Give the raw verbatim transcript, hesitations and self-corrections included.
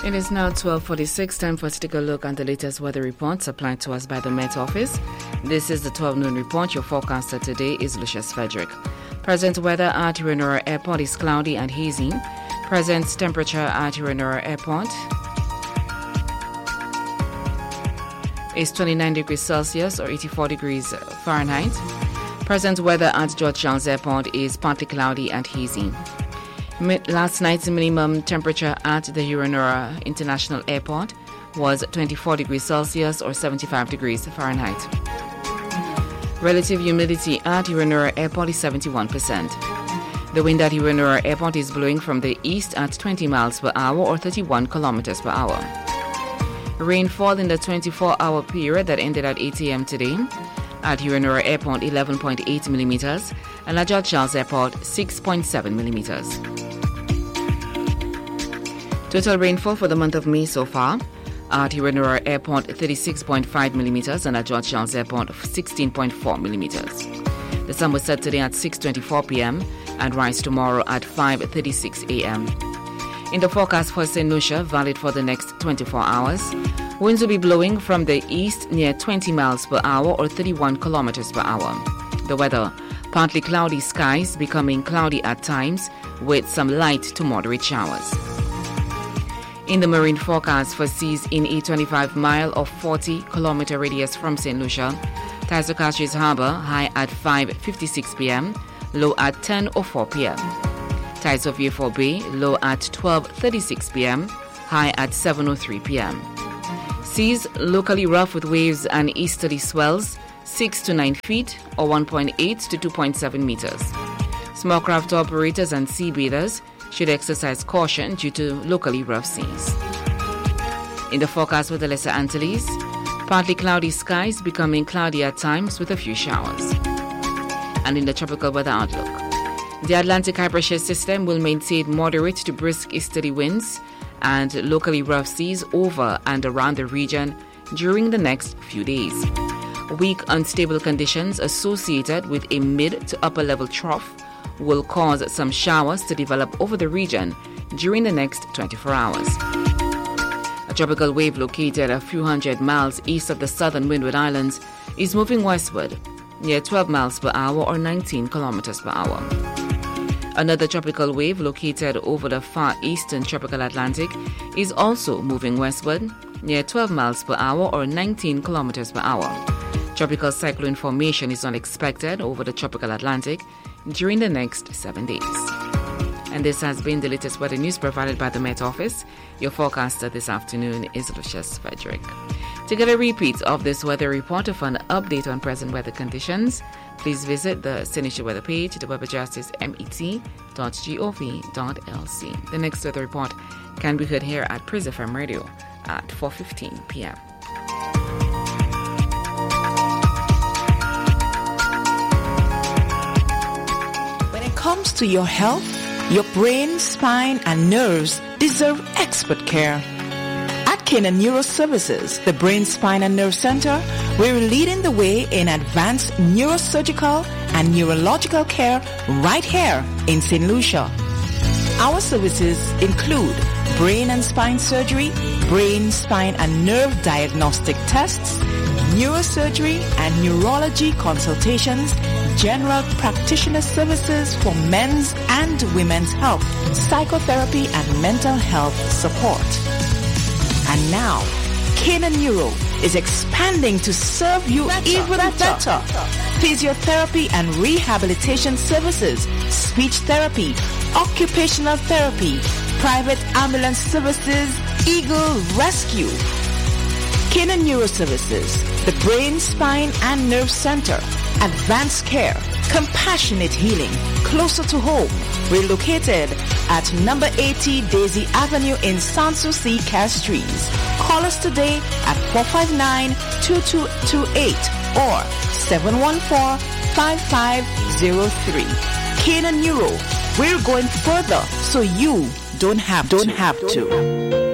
It is now twelve forty-six, time for us to take a look at the latest weather report supplied to us by the Met Office. This is the twelve noon report. Your forecaster today is Lucius Frederick. Present weather at Herenora Airport is cloudy and hazy. Present temperature at Herenora Airport is twenty-nine degrees Celsius or eighty-four degrees Fahrenheit. Present weather at George Charles Airport is partly cloudy and hazy. Last night's minimum temperature at the Herenora International Airport was twenty-four degrees Celsius or seventy-five degrees Fahrenheit. Relative humidity at Herenora Airport is seventy-one percent. The wind at Herenora Airport is blowing from the east at twenty miles per hour or thirty-one kilometers per hour. Rainfall in the twenty-four hour period that ended at eight a.m. today at Herenora Airport eleven point eight millimeters and at George Charles Airport six point seven millimeters. Total rainfall for the month of May so far at Herenora Airport thirty-six point five millimeters and at George Charles Airport sixteen point four millimeters. The sun will set today at six twenty-four p.m. and rise tomorrow at five thirty-six a.m. In the forecast for Saint Lucia, valid for the next twenty-four hours, winds will be blowing from the east near twenty miles per hour or thirty-one kilometers per hour. The weather, partly cloudy skies becoming cloudy at times with some light to moderate showers. In the marine forecast for seas in a twenty-five mile or forty kilometer radius from Saint Lucia, tides to Castries Harbour high at five fifty-six p.m., low at ten oh four p.m. Tides of Vieux Fort Bay low at twelve thirty-six p.m., high at seven oh three p.m. Seas locally rough with waves and easterly swells six to nine feet or one point eight to two point seven meters. Small craft operators and sea bathers should exercise caution due to locally rough seas. In the forecast for the Lesser Antilles, partly cloudy skies becoming cloudy at times with a few showers. And in the tropical weather outlook, the Atlantic high pressure system will maintain moderate to brisk easterly winds and locally rough seas over and around the region during the next few days. Weak unstable conditions associated with a mid to upper level trough will cause some showers to develop over the region during the next twenty-four hours. A tropical wave located a few hundred miles east of the southern Windward Islands is moving westward near twelve miles per hour or nineteen kilometers per hour. Another tropical wave located over the far eastern tropical Atlantic is also moving westward near twelve miles per hour or nineteen kilometers per hour. Tropical cyclone formation is not expected over the tropical Atlantic during the next seven days. And this has been the latest weather news provided by the Met Office. Your forecaster this afternoon is Lucius Frederick. To get a repeat of this weather report or for an update on present weather conditions, please visit the Saint Lucia weather page. The web address is met dot gov dot l c. The next weather report can be heard here at Praise F M Radio at four fifteen p.m. Comes to your health, your brain, spine, and nerves deserve expert care. At Canaan Neuro Services, the Brain, Spine, and Nerve Center, we're leading the way in advanced neurosurgical and neurological care right here in Saint Lucia. Our services include brain and spine surgery, brain, spine, and nerve diagnostic tests, neurosurgery and neurology consultations, general practitioner services for men's and women's health, psychotherapy, and mental health support. And now, Canaan Neuro is expanding to serve you better, even better. better. Physiotherapy and rehabilitation services, speech therapy, occupational therapy, private ambulance services, Eagle Rescue. Canaan Neuro Services, the Brain, Spine, and Nerve Center. Advanced care, compassionate healing, closer to home. We're located at number eighty Daisy Avenue in Sanssouci, Castries. Call us today at four five nine, two two two eight or seven one four, five five zero three. Canaan Neuro, we're going further so you don't have don't have to.